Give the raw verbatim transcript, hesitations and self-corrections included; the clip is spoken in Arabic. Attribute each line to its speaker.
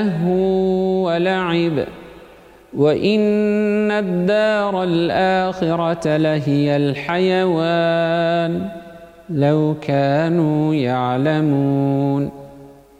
Speaker 1: ولعب وإن الدار الآخرة لهي الحيوان لو كانوا يعلمون